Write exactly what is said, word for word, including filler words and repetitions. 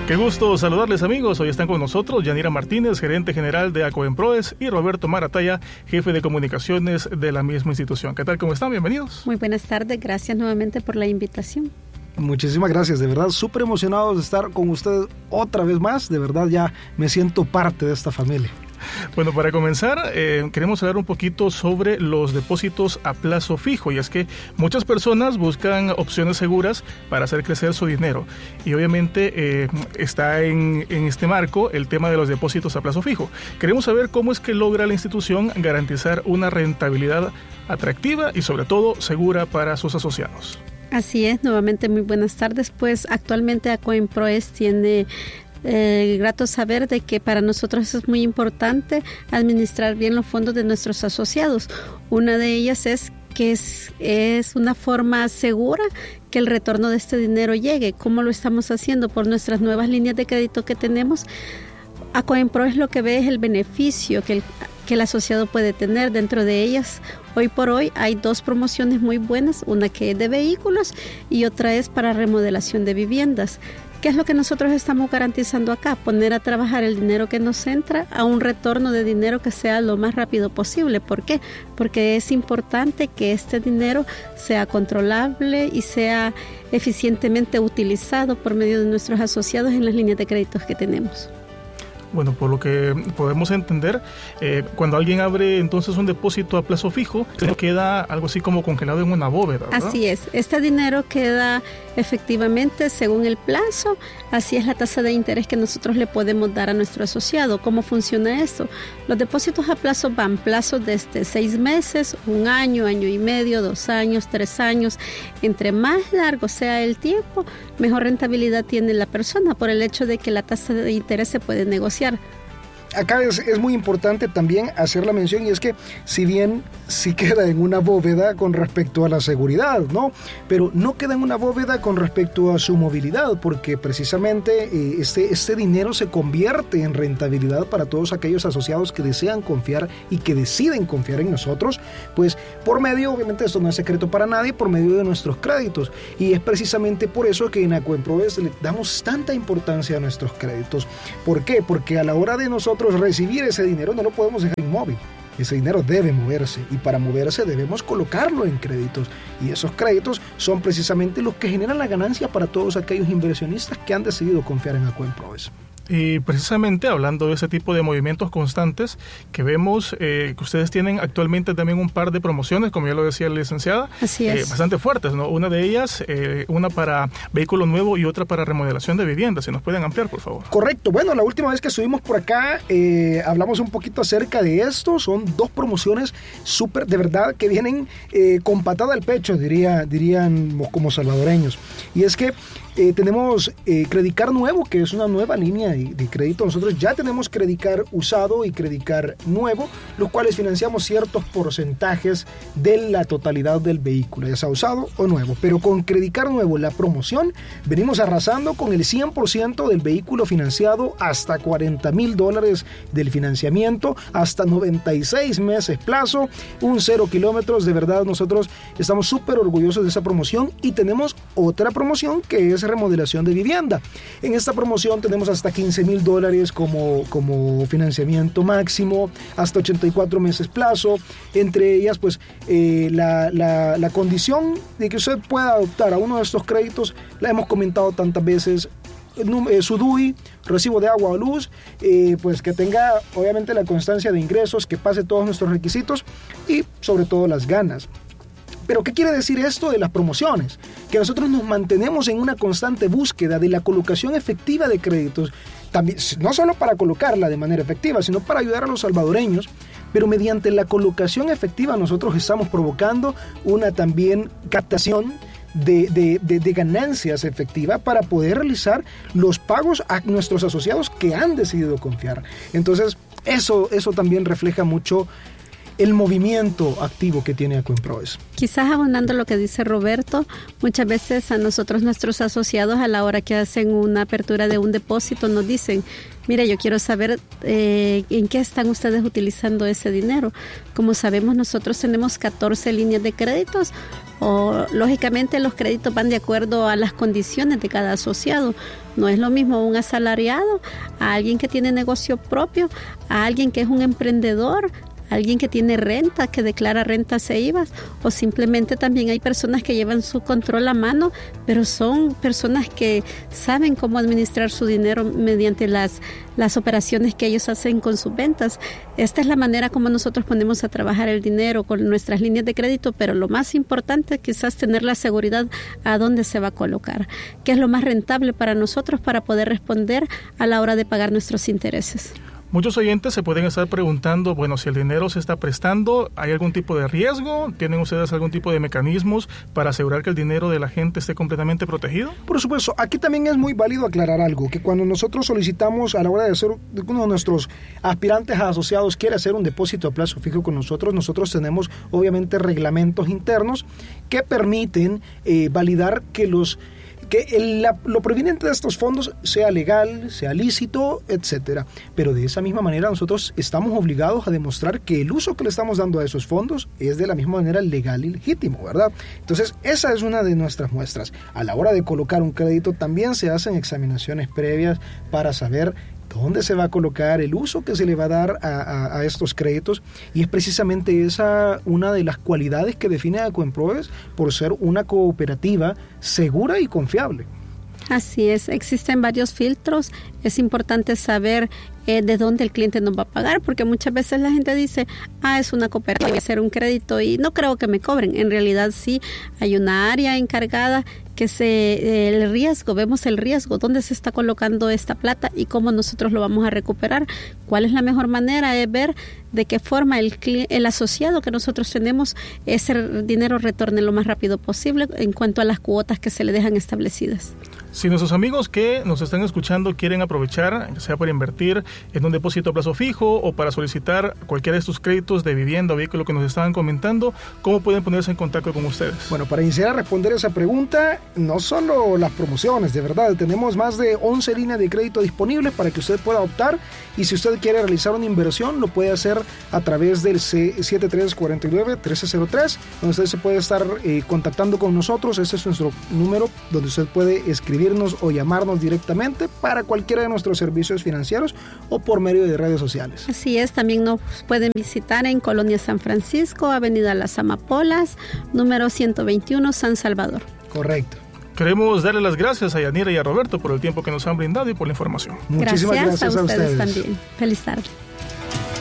Qué gusto saludarles, amigos. Hoy están con nosotros Yanira Martínez, gerente general de Acoemproes, y Roberto Maratalla, jefe de comunicaciones de la misma institución. ¿Qué tal? ¿Cómo están? Bienvenidos. Muy buenas tardes. Gracias nuevamente por la invitación. Muchísimas gracias, de verdad, súper emocionado de estar con ustedes otra vez más. De verdad, ya me siento parte de esta familia. Bueno, para comenzar, eh, queremos hablar un poquito sobre los depósitos a plazo fijo, y es que muchas personas buscan opciones seguras para hacer crecer su dinero, y obviamente eh, está en, en este marco el tema de los depósitos a plazo fijo. Queremos saber cómo es que logra la institución garantizar una rentabilidad atractiva y sobre todo segura para sus asociados. Así es, nuevamente muy buenas tardes. Pues actualmente Acoemproes tiene Eh, grato saber de que para nosotros es muy importante administrar bien los fondos de nuestros asociados. Una de ellas es que es, es una forma segura que el retorno de este dinero llegue. ¿Cómo lo estamos haciendo? Por nuestras nuevas líneas de crédito que tenemos. Acoemproes lo que ve es el beneficio que el, que el asociado puede tener. Dentro de ellas, hoy por hoy hay dos promociones muy buenas, una que es de vehículos y otra es para remodelación de viviendas. ¿Qué es lo que nosotros estamos garantizando acá? Poner a trabajar el dinero que nos entra a un retorno de dinero que sea lo más rápido posible. ¿Por qué? Porque es importante que este dinero sea controlable y sea eficientemente utilizado por medio de nuestros asociados en las líneas de créditos que tenemos. Bueno, por lo que podemos entender, eh, cuando alguien abre entonces un depósito a plazo fijo, queda algo así como congelado en una bóveda, ¿verdad? Así es, este dinero queda efectivamente según el plazo, así es la tasa de interés que nosotros le podemos dar a nuestro asociado. ¿Cómo funciona esto? Los depósitos a plazo van plazos desde seis meses, un año, año y medio, dos años, tres años. Entre más largo sea el tiempo, mejor rentabilidad tiene la persona por el hecho de que la tasa de interés se puede negociar. Acá es, es muy importante también hacer la mención, y es que si bien sí queda en una bóveda con respecto a la seguridad, ¿no? Pero no queda en una bóveda con respecto a su movilidad, porque precisamente eh, este, este dinero se convierte en rentabilidad para todos aquellos asociados que desean confiar y que deciden confiar en nosotros, pues por medio, obviamente esto no es secreto para nadie, por medio de nuestros créditos. Y es precisamente por eso que en Acoemproes le damos tanta importancia a nuestros créditos. ¿Por qué? Porque a la hora de nosotros recibir ese dinero no lo podemos dejar inmóvil. Ese dinero debe moverse, y para moverse debemos colocarlo en créditos, y esos créditos son precisamente los que generan la ganancia para todos aquellos inversionistas que han decidido confiar en Acoemproes. Y precisamente hablando de ese tipo de movimientos constantes que vemos, eh, que ustedes tienen actualmente también un par de promociones, como ya lo decía la licenciada, Así es. eh, bastante fuertes, ¿no? Una de ellas, eh, una para vehículo nuevo y otra para remodelación de viviendas. Si nos pueden ampliar, por favor. Correcto. Bueno, la última vez que estuvimos por acá, eh, hablamos un poquito acerca de esto. Son dos promociones súper, de verdad, que vienen eh, con patada al pecho, diría, dirían como salvadoreños. Y es que Eh, tenemos eh, Credicar Nuevo, que es una nueva línea de, de crédito. Nosotros ya tenemos Credicar Usado y Credicar Nuevo, los cuales financiamos ciertos porcentajes de la totalidad del vehículo, ya sea usado o nuevo. Pero con Credicar Nuevo, la promoción, venimos arrasando con el cien por ciento del vehículo financiado, hasta cuarenta mil dólares del financiamiento, hasta noventa y seis meses plazo, un cero kilómetros. De verdad, nosotros estamos súper orgullosos de esa promoción, y tenemos otra promoción que es remodelación de vivienda. En esta promoción tenemos hasta quince mil dólares como, como financiamiento máximo, hasta ochenta y cuatro meses plazo. Entre ellas, pues eh, la, la, la condición de que usted pueda adoptar a uno de estos créditos la hemos comentado tantas veces. Eh, su D U I, recibo de agua o luz, eh, pues que tenga obviamente la constancia de ingresos, que pase todos nuestros requisitos y sobre todo las ganas. Pero ¿qué quiere decir esto de las promociones? Que nosotros nos mantenemos en una constante búsqueda de la colocación efectiva de créditos, también, no solo para colocarla de manera efectiva, sino para ayudar a los salvadoreños, pero mediante la colocación efectiva nosotros estamos provocando una también captación de, de, de, de ganancias efectiva para poder realizar los pagos a nuestros asociados que han decidido confiar. Entonces, eso, eso también refleja mucho el movimiento activo que tiene Acoemproes. Quizás abundando lo que dice Roberto, muchas veces a nosotros, nuestros asociados, a la hora que hacen una apertura de un depósito, nos dicen: mira, yo quiero saber eh, en qué están ustedes utilizando ese dinero. Como sabemos, nosotros tenemos catorce líneas de créditos, o lógicamente los créditos van de acuerdo a las condiciones de cada asociado. No es lo mismo un asalariado a alguien que tiene negocio propio, a alguien que es un emprendedor, alguien que tiene renta, que declara rentas e I V A, o simplemente también hay personas que llevan su control a mano, pero son personas que saben cómo administrar su dinero mediante las, las operaciones que ellos hacen con sus ventas. Esta es la manera como nosotros ponemos a trabajar el dinero con nuestras líneas de crédito, pero lo más importante es quizás tener la seguridad a dónde se va a colocar, qué es lo más rentable para nosotros para poder responder a la hora de pagar nuestros intereses. Muchos oyentes se pueden estar preguntando, bueno, si el dinero se está prestando, ¿hay algún tipo de riesgo? ¿Tienen ustedes algún tipo de mecanismos para asegurar que el dinero de la gente esté completamente protegido? Por supuesto, aquí también es muy válido aclarar algo, que cuando nosotros solicitamos a la hora de hacer, uno de nuestros aspirantes a asociados quiere hacer un depósito a plazo fijo con nosotros, nosotros tenemos obviamente reglamentos internos que permiten eh, validar que los que el, la, lo proveniente de estos fondos sea legal, sea lícito, etcétera. Pero de esa misma manera nosotros estamos obligados a demostrar que el uso que le estamos dando a esos fondos es de la misma manera legal y legítimo, ¿verdad? Entonces, esa es una de nuestras muestras. A la hora de colocar un crédito también se hacen examinaciones previas para saber dónde se va a colocar, el uso que se le va a dar a, a, a estos créditos, y es precisamente esa una de las cualidades que define a Ecoemproves por ser una cooperativa segura y confiable. Así es, existen varios filtros, es importante saber eh, de dónde el cliente nos va a pagar, porque muchas veces la gente dice, ah, es una cooperativa, voy a hacer un crédito y no creo que me cobren. En realidad sí, hay una área encargada que se, el riesgo, vemos el riesgo, dónde se está colocando esta plata y cómo nosotros lo vamos a recuperar. ¿Cuál es la mejor manera? Es ver de qué forma el, el asociado que nosotros tenemos, ese dinero retorne lo más rápido posible en cuanto a las cuotas que se le dejan establecidas. Si nuestros amigos que nos están escuchando quieren aprovechar, sea para invertir en un depósito a plazo fijo o para solicitar cualquiera de estos créditos de vivienda o vehículo que nos estaban comentando, ¿cómo pueden ponerse en contacto con ustedes? Bueno, para iniciar a responder esa pregunta, no solo las promociones, de verdad, tenemos más de once líneas de crédito disponibles para que usted pueda optar, y si usted quiere realizar una inversión, lo puede hacer a través del siete tres cuatro nueve, uno tres cero tres, donde usted se puede estar eh, contactando con nosotros. Ese es nuestro número donde usted puede escribirnos o llamarnos directamente para cualquiera de nuestros servicios financieros o por medio de redes sociales. Así es, también nos pueden visitar en Colonia San Francisco, Avenida Las Amapolas, número ciento veintiuno, San Salvador. Correcto. Queremos darle las gracias a Yanira y a Roberto por el tiempo que nos han brindado y por la información. Muchísimas gracias, gracias a, ustedes a ustedes también. Feliz tarde.